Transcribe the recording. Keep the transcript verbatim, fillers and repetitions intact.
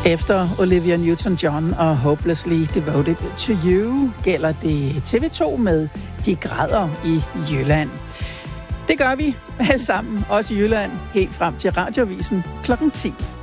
Efter Olivia Newton-John og Hopelessly Devoted to You gælder det T V to med De græder i Jylland. Det gør vi alle sammen, også i Jylland, helt frem til Radioavisen klokken ti.